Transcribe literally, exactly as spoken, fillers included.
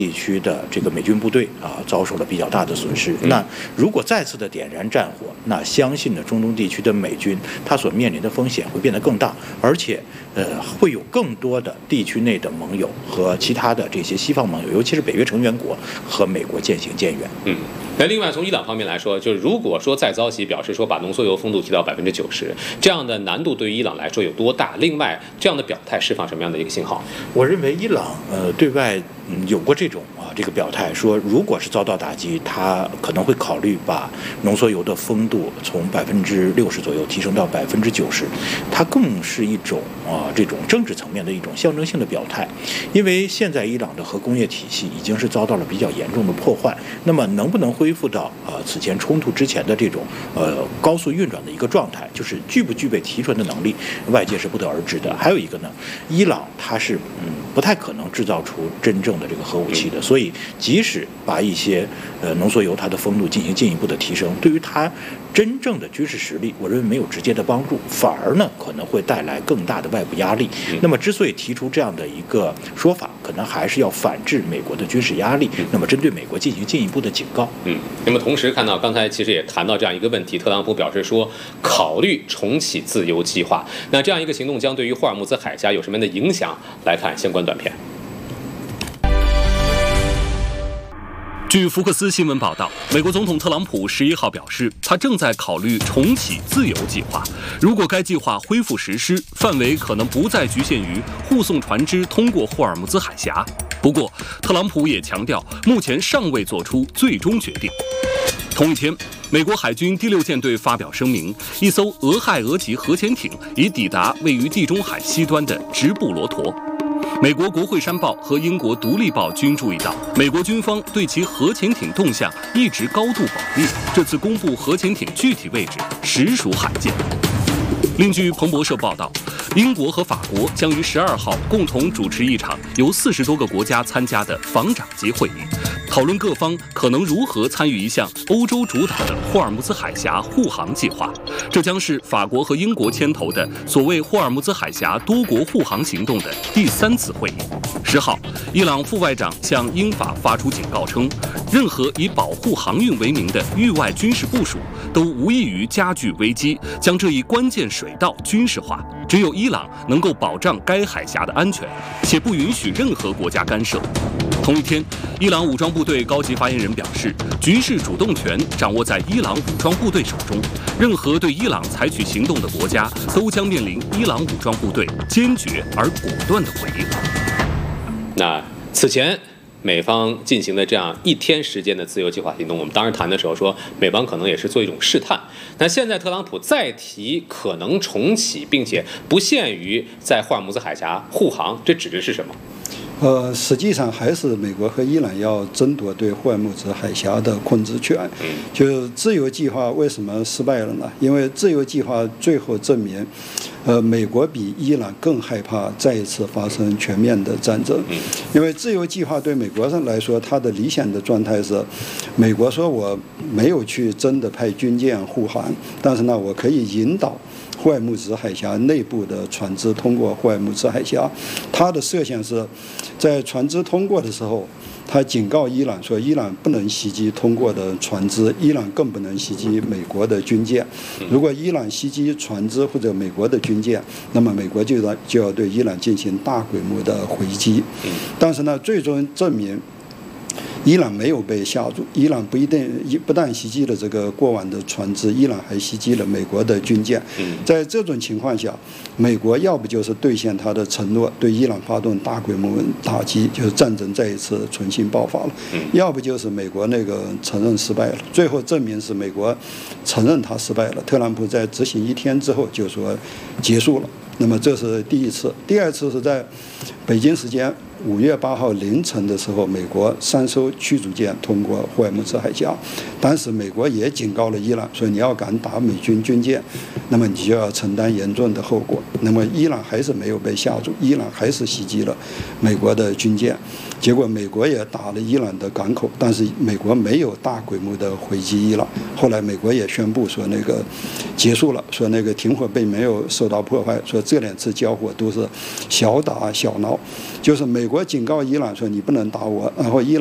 地区的这个美军部队啊遭受了比较大的损失。那如果再次的点燃战火，那相信呢中东地区的美军他所面临的风险会变得更大，而且呃会有更多的地区内的盟友和其他的这些西方盟友，尤其是北约成员国和美国渐行渐远。 嗯。那另外从伊朗方面来说，就是如果说再遭袭，表示说把浓缩铀丰度提到百分之九十，这样的难度对于伊朗来说有多大？另外，这样的表态释放什么样的一个信号？ 我认为伊朗呃对外嗯有过这种啊这个表态，说如果是遭到打击，他可能会考虑把浓缩铀的丰度从百分之六十左右提升到百分之九十，它更是一种啊这种政治层面的一种象征性的表态，因为现在伊朗的核工业体系已经是遭到了比较严重的破坏，那么能不能恢复到呃此前冲突之前的这种呃高速运转的一个状态，就是具不具备提纯的能力，外界是不得而知的。还有一个呢，伊朗它是嗯不太可能制造出真正的这个核武器的，所以即使把一些呃浓缩铀它的丰度进行进一步的提升，对于它真正的军事实力，我认为没有直接的帮助，反而呢可能会带来更大的外部压力。那么之所以提出这样的一个说法，可能还是要反制美国的军事压力，那么针对美国进行进一步的警告。 嗯，那么同时看到刚才其实也谈到这样一个问题，特朗普表示说考虑重启自由计划，那这样一个行动将对于霍尔木兹海峡有什么样的影响？来看相关短片。 据福克斯新闻报道，美国总统特朗普十一号表示，他正在考虑重启自由计划。如果该计划恢复实施，范围可能不再局限于护送船只通过霍尔木兹海峡。不过，特朗普也强调，目前尚未做出最终决定。同一天，美国海军第六舰队发表声明，一艘俄亥俄级核潜艇已抵达位于地中海西端的直布罗陀。美国国会山报和英国独立报均注意到，美国军方对其核潜艇动向一直高度保密，这次公布核潜艇具体位置实属罕见。另据彭博社报道，英国和法国将于十二号共同主持一场由四十多个国家参加的防长级会议，讨论各方可能如何参与一项欧洲主导的霍尔木兹海峡护航计划。这将是法国和英国牵头的所谓霍尔木兹海峡多国护航行动的第三次会议。十号，伊朗副外长向英法发出警告称，任何以保护航运为名的域外军事部署都无异于加剧危机，将这一关键水道军事化。只有伊朗能够保障该海峡的安全，且不允许任何国家干涉。同一天，伊朗武装部队高级发言人表示，军事主动权掌握在伊朗武装部队手中，任何对伊朗采取行动的国家都将面临伊朗武装部队坚决而果断的回应。 那此前美方进行的这样一天时间的自由计划行动，我们当时谈的时候说，美方可能也是做一种试探。那现在特朗普再提可能重启，并且不限于在霍尔木兹海峡护航，这指的是什么？ 呃，实际上还是美国和伊朗要争夺对霍尔木兹海峡的控制权。就自由计划为什么失败了呢？因为自由计划最后证明，呃，美国比伊朗更害怕再一次发生全面的战争。因为自由计划对美国人来说，它的理想的状态是，美国说我没有去真的派军舰护航，但是呢，我可以引导霍尔木兹海峡内部的船只通过霍尔木兹海峡。它的设想是，在船只通过的时候，他警告伊朗说，伊朗不能袭击通过的船只，伊朗更不能袭击美国的军舰。如果伊朗袭击船只或者美国的军舰，那么美国就要就要对伊朗进行大规模的回击。但是呢，最终证明伊朗没有被吓住，伊朗不一定不但袭击了这个过往的船只，伊朗还袭击了美国的军舰。在这种情况下，美国要不就是兑现他的承诺，对伊朗发动大规模打击，就是战争再一次重新爆发了；要不就是美国那个承认失败了。最后证明是美国承认他失败了，特朗普在执行一天之后就说结束了。那么这是第一次，第二次是在北京时间五月八号凌晨的时候，美国三艘驱逐舰通过霍尔木兹海峡。当时美国也警告了伊朗，说你要敢打美军军舰，那么你就要承担严重的后果。那么伊朗还是没有被吓住，伊朗还是袭击了美国的军舰。结果美国也打了伊朗的港口，但是美国没有大规模的回击伊朗。后来美国也宣布说那个结束了，说那个停火并没有受到破坏，说这两次交火都是小打小闹。就是美国警告伊朗说你不能打我，然后伊朗